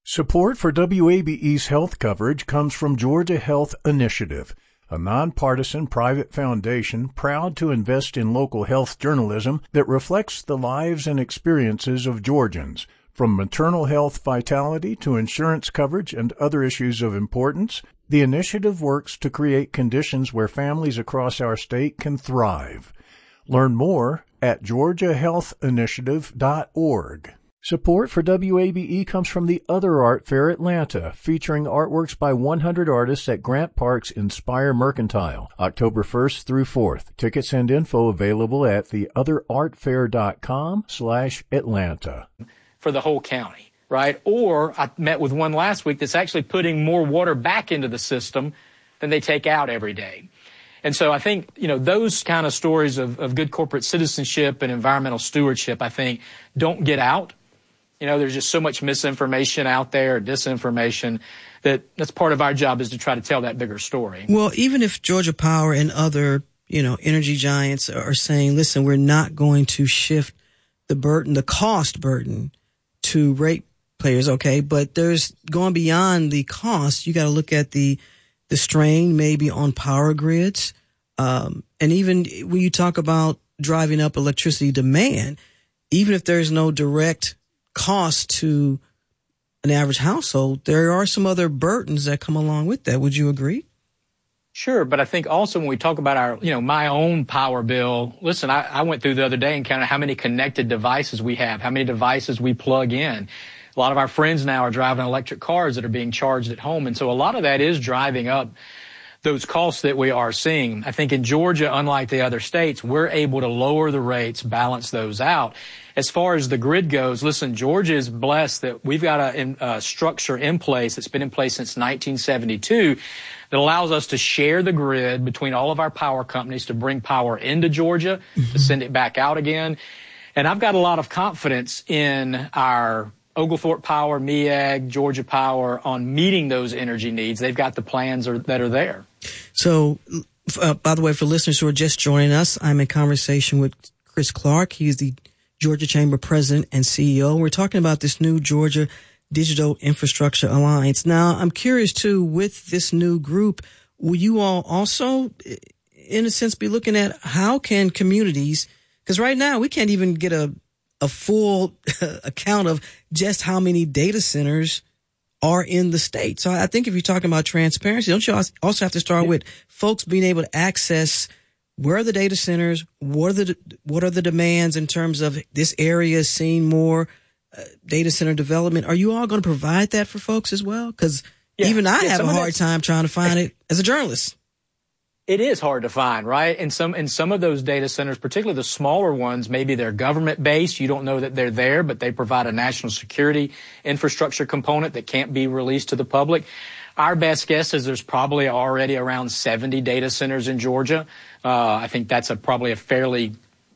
Support for WABE's health coverage comes from Georgia Health Initiative, a nonpartisan private foundation proud to invest in local health journalism that reflects the lives and experiences of Georgians. From maternal health vitality to insurance coverage and other issues of importance, the initiative works to create conditions where families across our state can thrive. Learn more at georgiahealthinitiative.org. Support for WABE comes from the Other Art Fair Atlanta, featuring artworks by 100 artists at Grant Park's Inspire Mercantile, October 1st through 4th. Tickets and info available at theotherartfair.com/Atlanta. For the whole county, right? Or I met with one last week that's actually putting more water back into the system than they take out every day. And so I think, those kind of stories of good corporate citizenship and environmental stewardship, I think, don't get out. There's just so much misinformation out there, disinformation, that's part of our job is to try to tell that bigger story. Well, even if Georgia Power and other, energy giants are saying, listen, we're not going to shift the cost burden to ratepayers, okay, but there's going beyond the cost. You got to look at the strain maybe on power grids. And even when you talk about driving up electricity demand, even if there's no direct cost to an average household, there are some other burdens that come along with that. Would you agree? Sure, but I think also when we talk about our, my own power bill, listen, I went through the other day and counted how many connected devices we have, how many devices we plug in. A lot of our friends now are driving electric cars that are being charged at home, and so a lot of that is driving up those costs that we are seeing. I think in Georgia, unlike the other states, we're able to lower the rates, balance those out. As far as the grid goes, listen, Georgia is blessed that we've got a structure in place that's been in place since 1972 that allows us to share the grid between all of our power companies to bring power into Georgia, to send it back out again. And I've got a lot of confidence in our Oglethorpe Power, MEAG, Georgia Power on meeting those energy needs. They've got the plans that are there. So, by the way, for listeners who are just joining us, I'm in conversation with Chris Clark. He's the Georgia Chamber President and CEO. We're talking about this new Georgia Digital Infrastructure Alliance. Now, I'm curious, too, with this new group, will you all also, in a sense, be looking at how can communities, because right now we can't even get a full account of just how many data centers are in the state. So I think if you're talking about transparency, don't you also have to start with folks being able to access where are the data centers, what are the demands in terms of this area is seeing more data center development? Are you all going to provide that for folks as well? Because even I have a hard time trying to find it as a journalist. It is hard to find, right? And some of those data centers, particularly the smaller ones, maybe they're government-based. You don't know that they're there, but they provide a national security infrastructure component that can't be released to the public. Our best guess is there's probably already around 70 data centers in Georgia. I think that's probably a fairly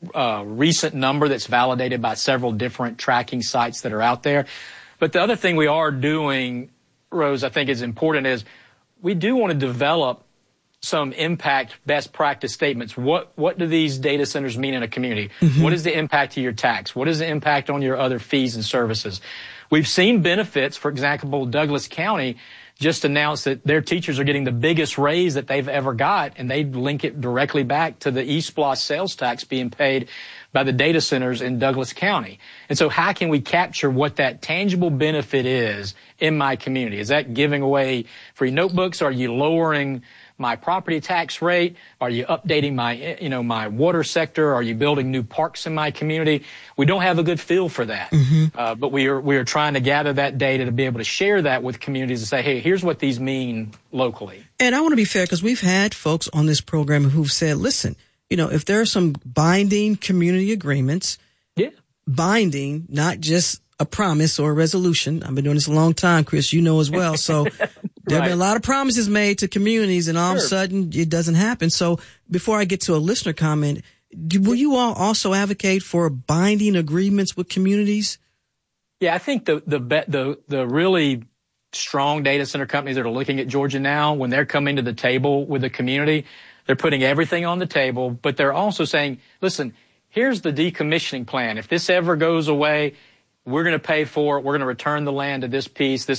recent number that's validated by several different tracking sites that are out there. But the other thing we are doing, Rose, I think is important is we do want to develop some impact best practice statements. What do these data centers mean in a community? Mm-hmm. What is the impact to your tax? What is the impact on your other fees and services? We've seen benefits. For example, Douglas County just announced that their teachers are getting the biggest raise that they've ever got, and they link it directly back to the eSplosh sales tax being paid by the data centers in Douglas County. And so how can we capture what that tangible benefit is in my community? Is that giving away free notebooks? Are you lowering my property tax rate? Are you updating my water sector? Are you building new parks in my community? We don't have a good feel for that. Mm-hmm. But we are trying to gather that data to be able to share that with communities and say, hey, here's what these mean locally. And I want to be fair because we've had folks on this program who've said, listen, if there are some binding community agreements, binding, not just a promise or a resolution. I've been doing this a long time, Chris, as well. So there have been a lot of promises made to communities and all of a sudden it doesn't happen. So before I get to a listener comment, will you all also advocate for binding agreements with communities? Yeah, I think the really strong data center companies that are looking at Georgia now, when they're coming to the table with the community, they're putting everything on the table, but they're also saying, listen, here's the decommissioning plan. If this ever goes away, we're going to pay for it. We're going to return the land to this piece. This